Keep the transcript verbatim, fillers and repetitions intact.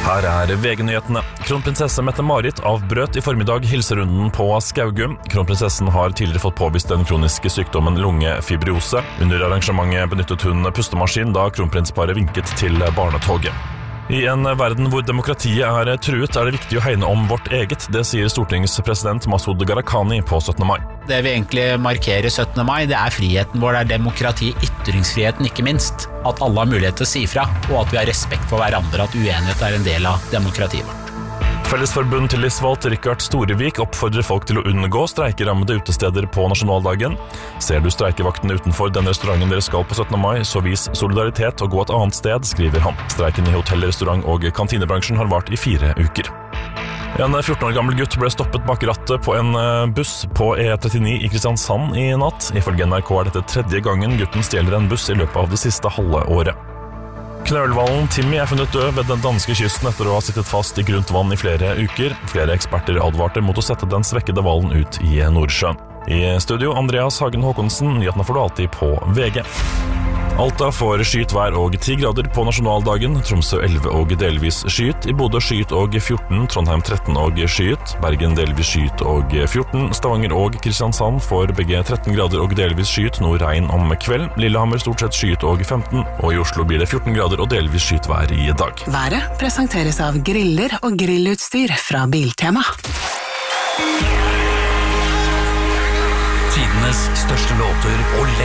Her er V G-nyhetene. Kronprinsesse Mette-Marit avbrøt i formiddag hilserunden på Skaugum. Kronprinsessen har tidligere fått påvist den kroniske sykdommen lungefibrose. Under arrangementet benyttet hun pustemaskin da kronprinsparet vinket til barnetoget. I en verden hvor demokratiet er truet, er det viktig å hegne om vårt eget. Det sier stortingspresident Masud Gharahkhani på syttende mai. Det vi egentlig markerer syttende mai, det er friheten vår, det er demokrati, ytringsfriheten ikke minst. At alle har mulighet til å si fra, og at vi har respekt for hverandre, at uenighet er en del av demokratiet vårt. Fellesforbund tillitsvalgt Rikard Storevik oppfordrer folk til å unngå streikerammede utesteder på nasjonaldagen. Ser du streikevaktene utenfor den restauranten dere skal på syttende mai, så vis solidaritet og gå et annet sted, skriver han. Streiken i hotell-, restaurant- og kantinebransjen har vart i fire uker. En fjorten år gammel gutt ble stoppet bak rattet på en buss på E trettini i Kristiansand i natt. Ifølge N R K er dette tredje gangen gutten stjeler en buss i løpet av det siste halve året. Knølhvalen Timmy er funnet død ved den danske kysten etter å ha sittet fast i grunt vann i flere uker. Flere eksperter advarte mot å sette den svekkede hvalen ut i Nordsjøen. I studio, Andreas Hagen Håkonsen, nyhetene får du alltid på V G. Alta får skyet vær og ti grader på nasjonaldagen, Tromsø elleve og delvis skyet, i Bodø skyet og fjorten, Trondheim tretten og skyet, Bergen delvis skyet og fjorten, Stavanger og Kristiansand får begge tretten grader og delvis skyet, noe regn om kveld, Lillehammer stort sett skyet og femten, og i Oslo blir det fjorten grader og delvis skyet vær i dag. Været presenteres av griller og grillutstyr fra Biltema. Tidenes største låter og